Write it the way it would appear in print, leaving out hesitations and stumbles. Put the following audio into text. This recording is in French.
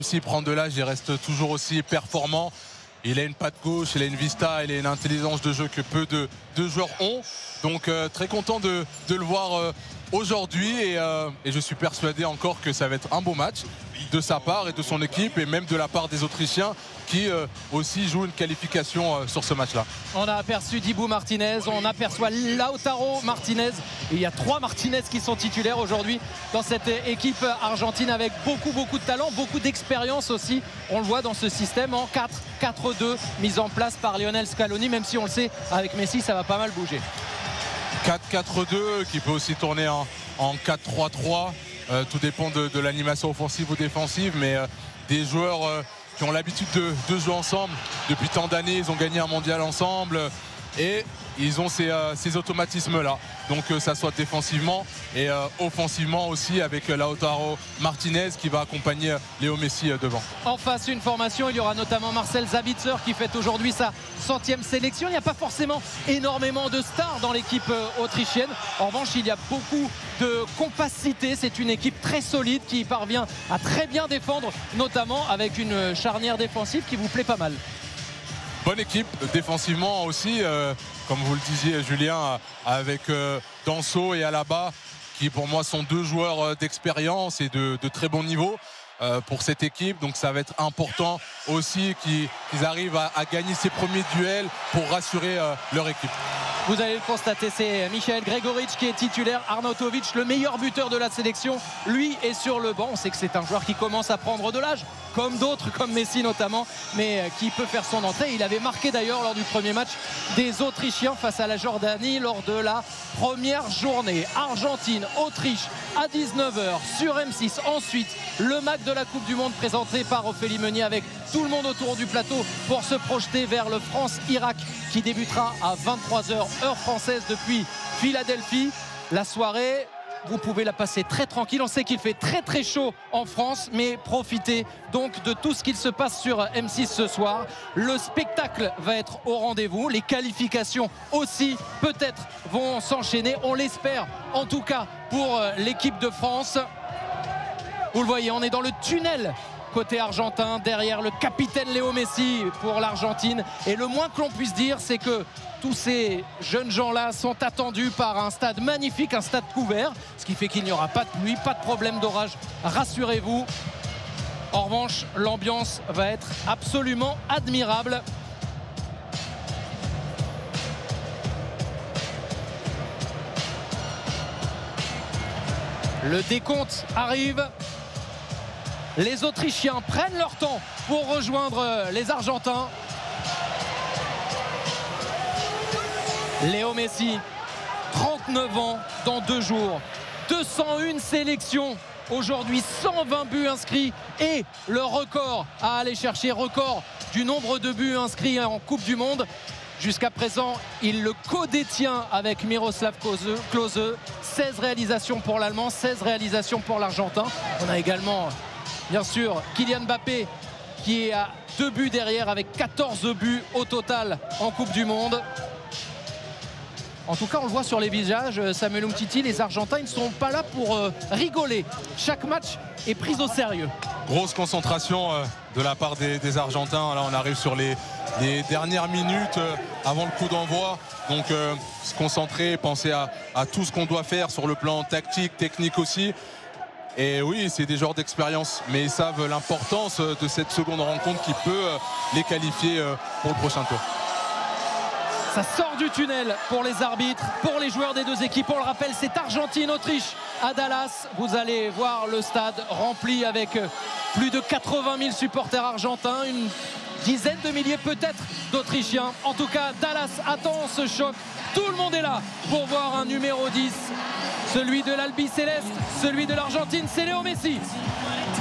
S'il prend de l'âge, il reste toujours aussi performant. Il a une patte gauche, il a une vista, il a une intelligence de jeu que peu de joueurs ont. Donc très content de le voir aujourd'hui et je suis persuadé encore que ça va être un beau match de sa part et de son équipe et même de la part des Autrichiens qui aussi jouent une qualification sur ce match-là. On a aperçu Dibou Martinez, on aperçoit Lautaro Martinez. Et il y a 3 Martinez qui sont titulaires aujourd'hui dans cette équipe argentine avec beaucoup de talent, beaucoup d'expérience aussi. On le voit dans ce système en 4-4-2 mis en place par Lionel Scaloni, même si on le sait, avec Messi, ça va pas mal bouger. 4-4-2 qui peut aussi tourner en 4-3-3. Tout dépend de l'animation offensive ou défensive, mais des joueurs qui ont l'habitude de jouer ensemble depuis tant d'années, ils ont gagné un mondial ensemble et ils ont ces automatismes-là. Donc ça soit défensivement et offensivement aussi avec Lautaro Martinez qui va accompagner Léo Messi devant. En face, une formation, il y aura notamment Marcel Sabitzer qui fête aujourd'hui sa 100e sélection. Il n'y a pas forcément énormément de stars dans l'équipe autrichienne. En revanche, il y a beaucoup de compacité. C'est une équipe très solide qui parvient à très bien défendre, notamment avec une charnière défensive qui vous plaît pas mal. Bonne équipe défensivement aussi, comme vous le disiez Julien, avec Danso et Alaba qui pour moi sont 2 joueurs d'expérience et de très bon niveau pour cette équipe. Donc ça va être important aussi qu'ils arrivent à gagner ces premiers duels pour rassurer leur équipe. Vous allez le constater, c'est Michael Gregoric qui est titulaire. Arnautovic, le meilleur buteur de la sélection, lui est sur le banc. On sait que c'est un joueur qui commence à prendre de l'âge, comme d'autres, comme Messi notamment, mais qui peut faire son entrée. Il avait marqué d'ailleurs lors du premier match des Autrichiens face à la Jordanie lors de la première journée. Argentine, Autriche à 19h sur M6. Ensuite, le match de la Coupe du Monde présenté par Ophélie Meunier avec tout le monde autour du plateau pour se projeter vers le France-Irak qui débutera à 23h heure française depuis Philadelphie. La soirée, vous pouvez la passer très tranquille. On sait qu'il fait très chaud en France, mais profitez donc de tout ce qu'il se passe sur M6 ce soir. Le spectacle va être au rendez-vous. Les qualifications aussi peut-être vont s'enchaîner. On l'espère en tout cas pour l'équipe de France. Vous le voyez, on est dans le tunnel côté argentin, derrière le capitaine Léo Messi pour l'Argentine. Et le moins que l'on puisse dire, c'est que tous ces jeunes gens-là sont attendus par un stade magnifique, un stade couvert, ce qui fait qu'il n'y aura pas de pluie, pas de problème d'orage, rassurez-vous. En revanche, l'ambiance va être absolument admirable. Le décompte arrive. Les Autrichiens prennent leur temps pour rejoindre les Argentins. Léo Messi, 39 ans dans 2 jours. 201 sélections aujourd'hui, 120 buts inscrits et le record à aller chercher, record du nombre de buts inscrits en Coupe du Monde. Jusqu'à présent, il le co-détient avec Miroslav Klose. 16 réalisations pour l'Allemand, 16 réalisations pour l'Argentin. On a également, bien sûr, Kylian Mbappé qui est à 2 buts derrière avec 14 buts au total en Coupe du Monde. En tout cas, on le voit sur les visages, Samuel Umtiti, les Argentins, ils ne sont pas là pour rigoler. Chaque match est pris au sérieux. Grosse concentration de la part des Argentins. Là, on arrive sur les dernières minutes avant le coup d'envoi. Donc, se concentrer, penser à tout ce qu'on doit faire sur le plan tactique, technique aussi. Et oui, c'est des joueurs d'expérience, mais ils savent l'importance de cette seconde rencontre qui peut les qualifier pour le prochain tour. Ça sort du tunnel pour les arbitres, pour les joueurs des 2 équipes. On le rappelle, c'est Argentine-Autriche à Dallas. Vous allez voir le stade rempli avec plus de 80 000 supporters argentins, une dizaine de milliers peut-être d'Autrichiens. En tout cas, Dallas attend ce choc. Tout le monde est là pour voir un numéro 10. Celui de l'Albi Céleste, celui de l'Argentine, c'est Léo Messi.